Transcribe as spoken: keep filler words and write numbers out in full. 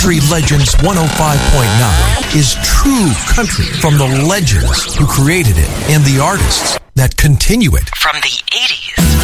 Country Legends one oh five point nine is true country from the legends who created it and the artists that continue it. From the eighties